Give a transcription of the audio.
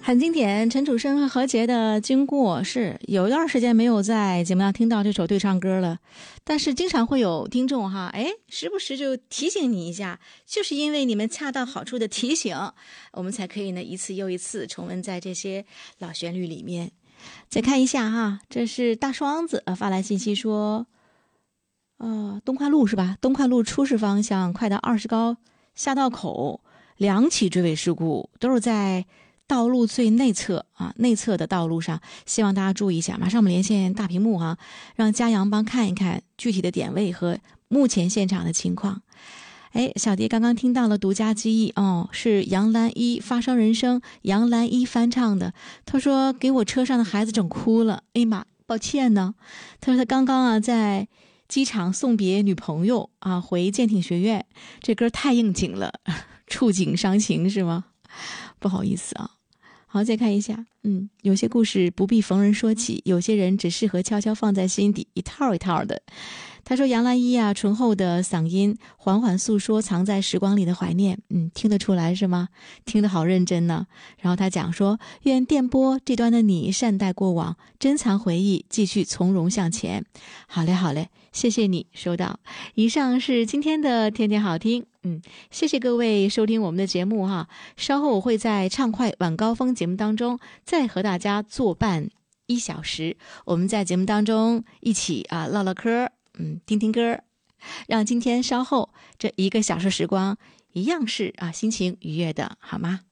很经典，陈楚生和何洁的经过是有一段时间没有在节目上听到这首对唱歌了，但是经常会有听众时不时就提醒你一下，就是因为你们恰到好处的提醒，我们才可以呢一次又一次重温在这些老旋律里面。再看一下这是大双子发来信息说，东快路是吧？东快路出事方向快到20高下道口2起追尾事故，都是在道路最内侧内侧的道路上，希望大家注意一下。马上我们连线大屏幕让嘉阳帮看一看具体的点位和目前现场的情况。小蝶刚刚听到了独家记忆是杨澜依《发烧人生》杨澜依翻唱的。他说给我车上的孩子整哭了，哎妈，抱歉呢。他说他刚刚在机场送别女朋友回舰艇学院，这歌太应景了，触景伤情是吗？不好意思好，再看一下，有些故事不必逢人说起，有些人只适合悄悄放在心底，一套一套的。他说杨澜依醇厚的嗓音缓缓诉说藏在时光里的怀念，听得出来是吗？听得好认真呢。然后他讲说，愿电波这端的你善待过往，珍藏回忆，继续从容向前。好嘞，谢谢你，收到。以上是今天的天天好听，谢谢各位收听我们的节目稍后我会在畅快晚高峰节目当中再和大家作伴1小时，我们在节目当中一起唠唠嗑，听听歌，让今天稍后这1个小时时光一样是心情愉悦的，好吗？